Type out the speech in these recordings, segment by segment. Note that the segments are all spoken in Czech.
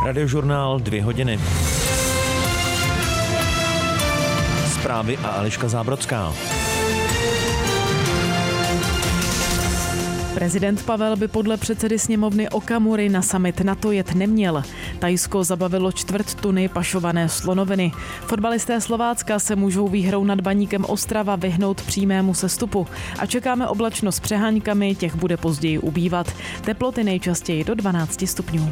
Radiožurnál 2 hodiny. Zprávy a Eliška Zábrodská. Prezident Pavel by podle předsedy sněmovny Okamury na summit NATO jet neměl. Thajsko zabavilo 1/4 tuny pašované slonoviny. Fotbalisté Slovácka se můžou výhrou nad Baníkem Ostrava vyhnout přímému sestupu. A čekáme oblačnost s přeháňkami, těch bude později ubývat. Teploty nejčastěji do 12 stupňů.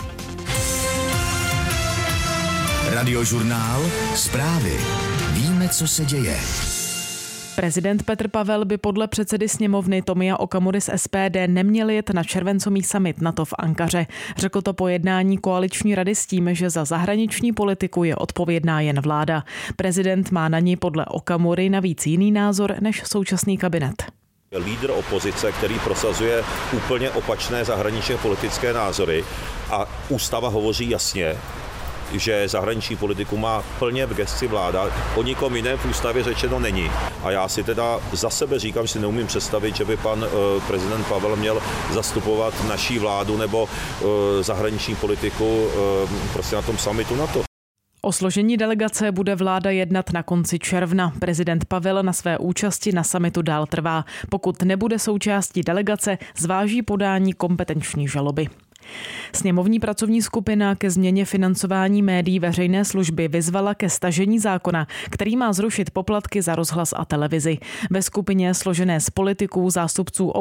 Radiožurnál Zprávy. Víme, co se děje. Prezident Petr Pavel by podle předsedy sněmovny Tomia Okamury z SPD neměl jet na červencový summit NATO v Ankaře. Řekl to po jednání koaliční rady s tím, že za zahraniční politiku je odpovědná jen vláda. Prezident má na ní podle Okamury navíc jiný názor než současný kabinet. Lídr opozice, který prosazuje úplně opačné zahraničně politické názory a ústava hovoří jasně, že zahraniční politiku má plně v gesci vláda, o nikom jiném v ústavě řečeno není. A já si teda za sebe říkám, že si neumím představit, že by pan prezident Pavel měl zastupovat naší vládu nebo zahraniční politiku prostě na tom summitu NATO. O složení delegace bude vláda jednat na konci června. Prezident Pavel na své účasti na summitu dál trvá. Pokud nebude součástí delegace, zváží podání kompetenční žaloby. Sněmovní pracovní skupina ke změně financování médií veřejné služby vyzvala ke stažení zákona, který má zrušit poplatky za rozhlas a televizi. Ve skupině složené z politiků, zástupců